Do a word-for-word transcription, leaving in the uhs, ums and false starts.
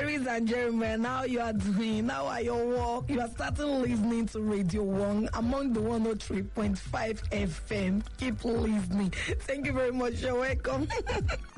Ladies and gentlemen, how you are doing? How are your work? You are starting listening to Radio One among the one oh three point five F M. Keep listening. Thank you very much. You're welcome.